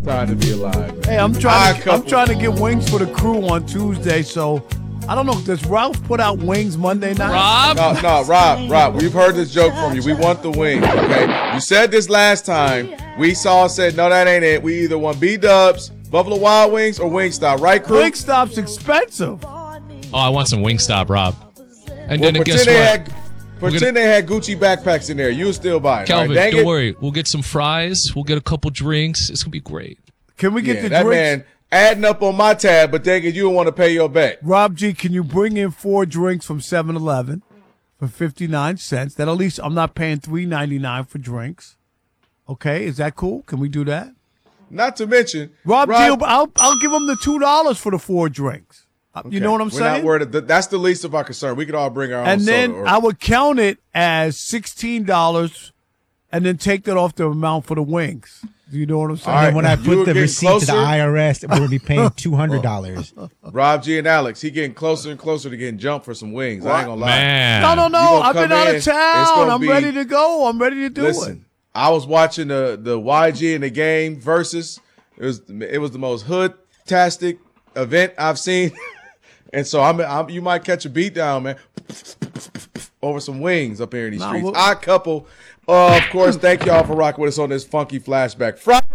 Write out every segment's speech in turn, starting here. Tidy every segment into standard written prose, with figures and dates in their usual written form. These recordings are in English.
Time to be alive, man. Hey, I'm trying to get wings for the crew on Tuesday, so I don't know. Does Ralph put out wings Monday night? Rob? No, Rob. We've heard this joke from you. We want the wings, okay? You said this last time. We said, no, that ain't it. We either want B-Dubs, Buffalo Wild Wings, or Wingstop, right, crew? Wingstop's expensive. Oh, I want some Wingstop, Rob. And Well, then guess what? Pretend they had Gucci backpacks in there. You'll still buy it. Kelvin, right? don't worry. We'll get some fries. We'll get a couple drinks. It's going to be great. Can we get the that drinks? Man adding up on my tab, but dang it, you don't want to pay your bet. Rob G, can you bring in 4 drinks from 7-Eleven for 59 cents? That at least I'm not paying $3.99 for drinks. Okay, is that cool? Can we do that? Not to mention, Rob G, I'll give him the $2 for the 4 drinks. Okay. You know what I'm We're saying? Not worried. That's the least of our concern. We could all bring our own and then soda. I would count it as $16 and then take that off the amount for the wings. Do you know what I'm saying? All right, when I put the receipt closer to the IRS, we're going to be paying $200. Rob G and Alex, he getting closer and closer to getting jumped for some wings. I ain't gonna lie. Man. No. I've been out of town. I'm ready to go. I'm ready to do it. I was watching the YG in the game versus. It was the most hood-tastic event I've seen, and so you might catch a beat down, man, over some wings up here in these streets. Odd Couple, of course. Thank y'all for rocking with us on this funky flashback Friday.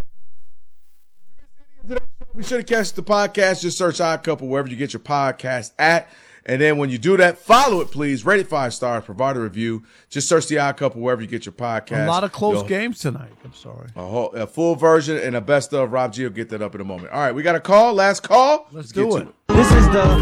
Be sure to catch the podcast. Just search Odd Couple wherever you get your podcast at. And then when you do that, follow it, please. Rate it 5 stars. Provide a review. Just search the Odd Couple wherever you get your podcast. A lot of close games tonight. I'm sorry. A full version and a best of. Rob G will get that up in a moment. All right, we got a call. Last call. Let's do it. This is the